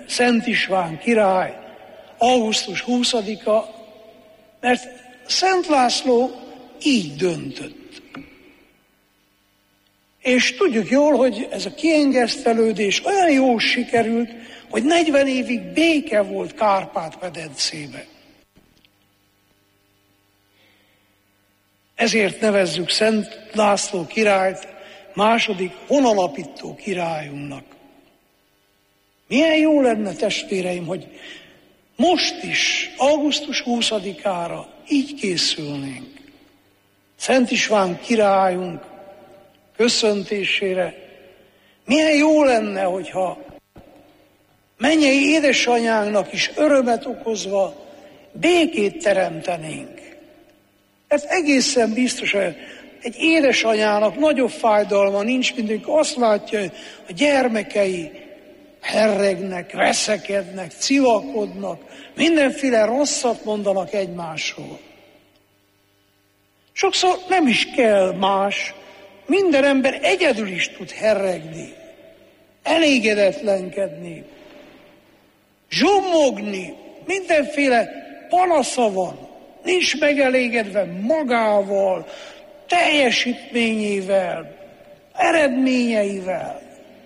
Szent István király, augusztus 20-a, mert Szent László így döntött. És tudjuk jól, hogy ez a kiengesztelődés olyan jól sikerült, hogy 40 évig béke volt Kárpát-medencébe. Ezért nevezzük Szent László királyt második honalapító királyunknak. Milyen jó lenne, testvéreim, hogy most is, augusztus 20-ára így készülnénk. Szent István királyunk köszöntésére. Milyen jó lenne, hogyha mennyei édesanyánknak is örömet okozva békét teremtenénk. Ez egészen biztos, hogy egy édesanyának nagyobb fájdalma nincs, mint amikor azt látja, hogy a gyermekei herregnek, veszekednek, civakodnak, mindenféle rosszat mondanak egymásról. Sokszor nem is kell más, minden ember egyedül is tud herregni, elégedetlenkedni, zsummogni, mindenféle panasza van, nincs megelégedve magával, teljesítményével, eredményeivel.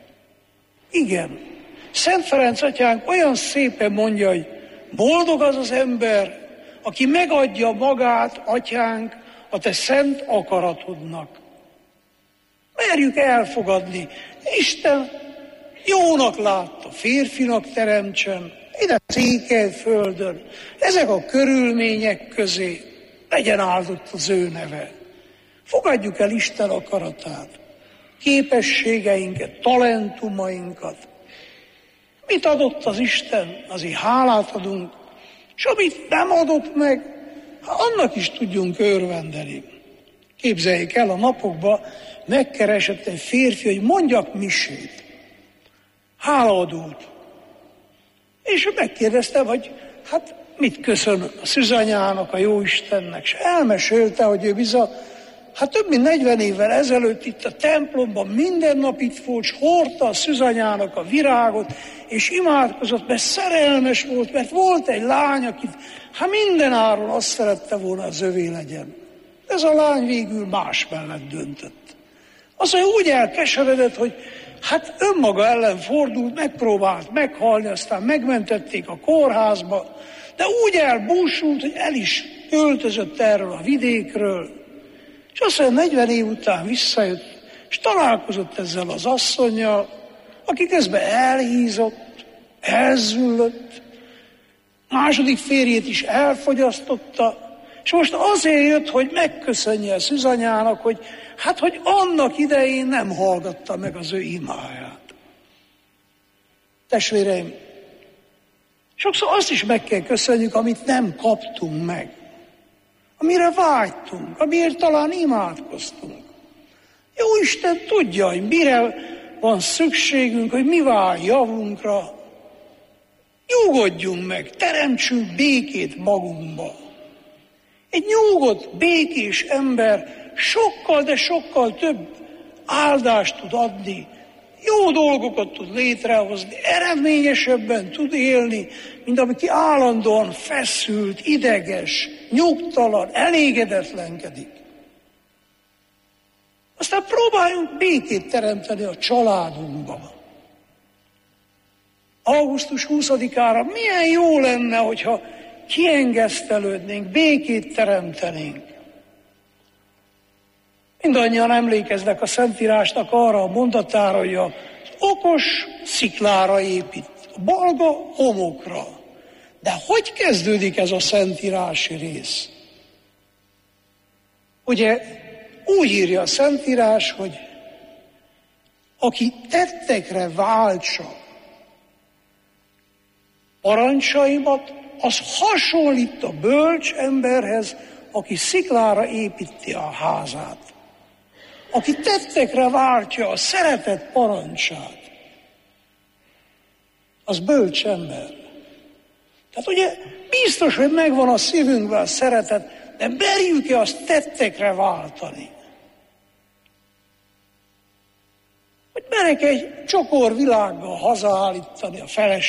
Igen, Szent Ferenc atyánk olyan szépen mondja, hogy boldog az az ember, aki megadja magát, atyánk, a te szent akaratodnak. Merjük elfogadni. Isten jónak látta, férfinak teremtsen, ide székely földön, ezek a körülmények közé legyen áldott az ő neve. Fogadjuk el Isten akaratát, képességeinket, talentumainkat. Mit adott az Isten, azért hálát adunk, és amit nem adott meg, annak is tudjunk örvendeni. Képzeljék el, a napokban megkeresett egy férfi, hogy mondjak misét, hálaadót. És megkérdeztem, hogy hát mit köszön a szűzanyának, a jóistennek, és elmesélte, hogy ő több mint 40 évvel ezelőtt itt a templomban minden nap itt volt, és hordta a szűzanyának a virágot, és imádkozott, mert szerelmes volt, mert volt egy lány, akit minden áron azt szerette volna, az övé legyen. Ez a lány végül más mellett döntött. Az, hogy úgy elkeseredett, hogy önmaga ellen fordult, megpróbált meghalni, aztán megmentették a kórházba, de úgy elbúsult, hogy el is költözött erről a vidékről, és aztán 40 év után visszajött, és találkozott ezzel az asszonnyal, aki közben elhízott, elzüllött, második férjét is elfogyasztotta, és most azért jött, hogy megköszönje a szűzanyának, hogy hogy annak idején nem hallgatta meg az ő imáját. Testvéreim, sokszor azt is meg kell köszönjük, amit nem kaptunk meg, amire vágytunk, amiért talán imádkoztunk. Jó Isten tudja, hogy mire van szükségünk, hogy mi vár javunkra. Nyugodjunk meg, teremtsünk békét magunkba. Egy nyugodt, békés ember sokkal, de sokkal több áldást tud adni, jó dolgokat tud létrehozni, eredményesebben tud élni, mint aki állandóan feszült, ideges, nyugtalan, elégedetlenkedik. Aztán próbáljunk békét teremteni a családunkban. Augusztus 20-ára milyen jó lenne, hogyha kiengesztelődnénk, békét teremtenénk. Mindannyian emlékeznek a Szentírásnak arra a mondatára, hogy az okos sziklára épít, a balga homokra. De hogy kezdődik ez a szentírási rész? Ugye úgy írja a Szentírás, hogy aki tettekre váltsa parancsaimat, az hasonlít a bölcs emberhez, aki sziklára építi a házát. Aki tettekre váltja a szeretet parancsát, az bölcs ember. Tehát ugye biztos, hogy megvan a szívünkben a szeretet, de merjük-e azt tettekre váltani? Hogy merek egy csokor világgal hazaállítani a feleségem?